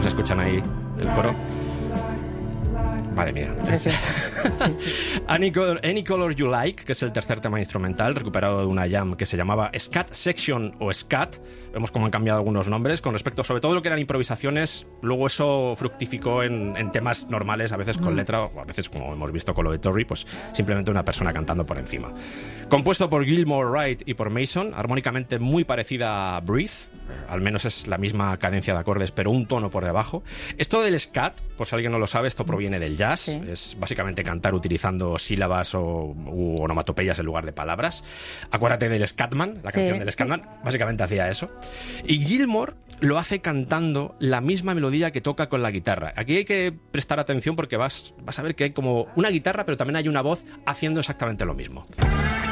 se escuchan ahí el coro. Madre mía. Sí. Any Color You Like, que es el tercer tema instrumental, recuperado de una jam que se llamaba Scat Section o Scat. Vemos cómo han cambiado algunos nombres con respecto, sobre todo lo que eran improvisaciones. Luego eso fructificó en temas normales, a veces con letra, o a veces, como hemos visto con lo de Torri, pues simplemente una persona cantando por encima. Compuesto por Gilmour, Wright y por Mason, armónicamente muy parecida a Breathe, al menos es la misma cadencia de acordes, pero un tono por debajo. Esto del scat, por si alguien no lo sabe, esto proviene del jazz. Sí. Es básicamente cantar utilizando sílabas u onomatopeyas en lugar de palabras. Acuérdate del Scatman, la canción del Scatman, básicamente hacía eso. Y Gilmour lo hace cantando la misma melodía que toca con la guitarra. Aquí hay que prestar atención porque vas a ver que hay como una guitarra, pero también hay una voz haciendo exactamente lo mismo.